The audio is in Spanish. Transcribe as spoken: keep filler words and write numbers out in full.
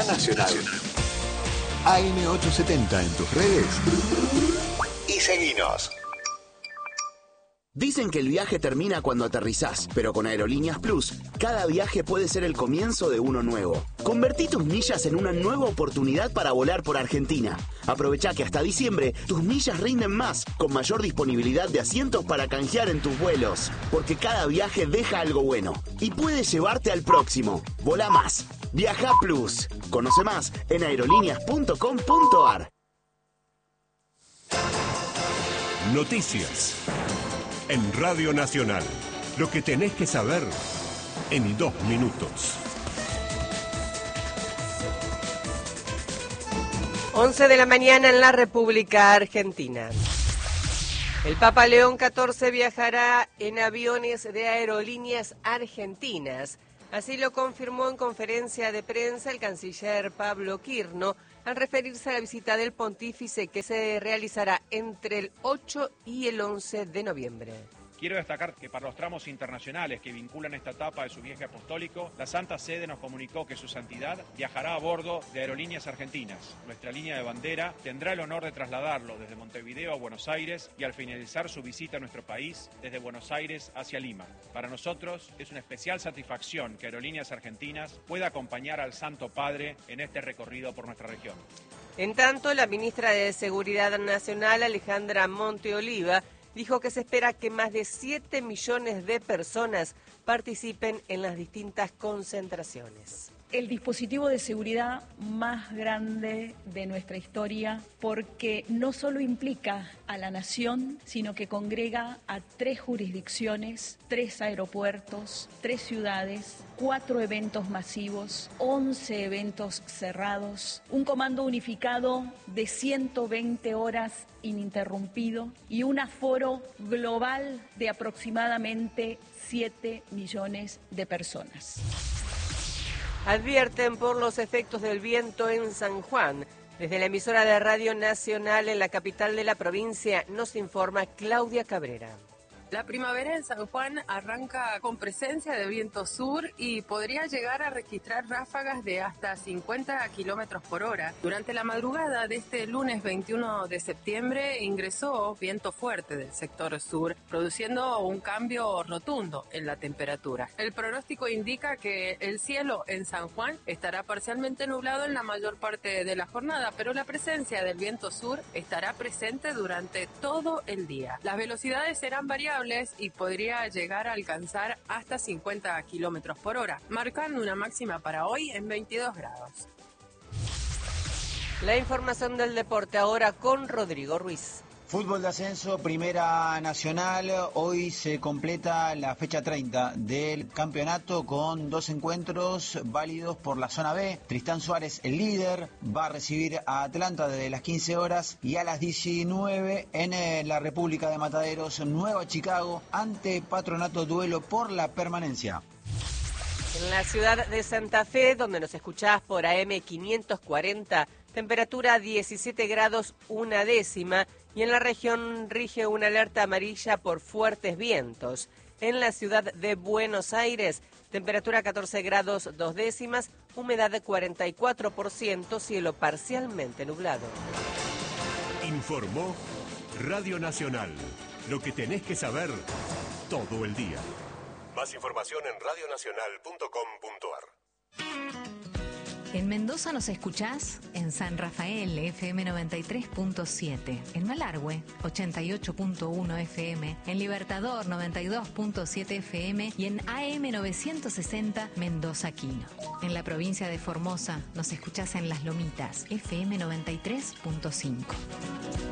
La Nacional. A M ochocientos setenta en tus redes. Y seguinos. Dicen que el viaje termina cuando aterrizás, pero con Aerolíneas Plus, cada viaje puede ser el comienzo de uno nuevo. Convertí tus millas en una nueva oportunidad para volar por Argentina. Aprovecha que hasta diciembre tus millas rinden más, con mayor disponibilidad de asientos para canjear en tus vuelos. Porque cada viaje deja algo bueno y puede llevarte al próximo. Volá más. Viaja Plus. Conoce más en aerolíneas punto com punto ar. Noticias. En Radio Nacional, lo que tenés que saber en dos minutos. once de la mañana en la República Argentina. El Papa León catorce viajará en aviones de Aerolíneas Argentinas. Así lo confirmó en conferencia de prensa el canciller Pablo Quirno, al referirse a la visita del pontífice que se realizará entre el ocho y el once de noviembre. Quiero destacar que para los tramos internacionales que vinculan esta etapa de su viaje apostólico, la Santa Sede nos comunicó que su santidad viajará a bordo de Aerolíneas Argentinas. Nuestra línea de bandera tendrá el honor de trasladarlo desde Montevideo a Buenos Aires y al finalizar su visita a nuestro país, desde Buenos Aires hacia Lima. Para nosotros es una especial satisfacción que Aerolíneas Argentinas pueda acompañar al Santo Padre en este recorrido por nuestra región. En tanto, la ministra de Seguridad Nacional, Alejandra Monteoliva, dijo que se espera que más de siete millones de personas participen en las distintas concentraciones. El dispositivo de seguridad más grande de nuestra historia, porque no solo implica a la nación, sino que congrega a tres jurisdicciones, tres aeropuertos, tres ciudades, cuatro eventos masivos, once eventos cerrados, un comando unificado de ciento veinte horas ininterrumpido y un aforo global de aproximadamente siete millones de personas. Advierten por los efectos del viento en San Juan. Desde la emisora de Radio Nacional en la capital de la provincia nos informa Claudia Cabrera. La primavera en San Juan arranca con presencia de viento sur y podría llegar a registrar ráfagas de hasta cincuenta kilómetros por hora. Durante la madrugada de este lunes veintiuno de septiembre ingresó viento fuerte del sector sur, produciendo un cambio rotundo en la temperatura. El pronóstico indica que el cielo en San Juan estará parcialmente nublado en la mayor parte de la jornada, pero la presencia del viento sur estará presente durante todo el día. Las velocidades serán variables y podría llegar a alcanzar hasta cincuenta kilómetros por hora, marcando una máxima para hoy en veintidós grados. La información del deporte ahora con Rodrigo Ruiz. Fútbol de ascenso, Primera Nacional. Hoy se completa la fecha treinta del campeonato con dos encuentros válidos por la zona B. Tristán Suárez, el líder, va a recibir a Atlanta desde las quince horas y a las diecinueve en la República de Mataderos, Nueva Chicago, ante Patronato, duelo por la permanencia. En la ciudad de Santa Fe, donde nos escuchás por A M quinientos cuarenta, temperatura diecisiete grados una décima, y en la región rige una alerta amarilla por fuertes vientos. En la ciudad de Buenos Aires, temperatura catorce grados dos décimas, humedad de cuarenta y cuatro por ciento, cielo parcialmente nublado. Informó Radio Nacional. Lo que tenés que saber todo el día. Más información en radio nacional punto com punto ar. En Mendoza nos escuchás en San Rafael, F M noventa y tres punto siete, en Malargüe, ochenta y ocho punto uno F M, en Libertador, noventa y dos punto siete F M y en A M novecientos sesenta Mendoza Quino. En la provincia de Formosa nos escuchás en Las Lomitas, F M noventa y tres punto cinco.